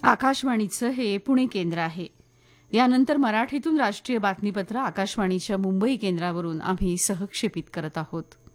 आकाशवाणीचं हे पुणे केंद्र आहे. यानंतर मराठीतून राष्ट्रीय बातमीपत्र आकाशवाणीच्या मुंबई केंद्रावरून आम्ही सहक्षेपित करत आहोत.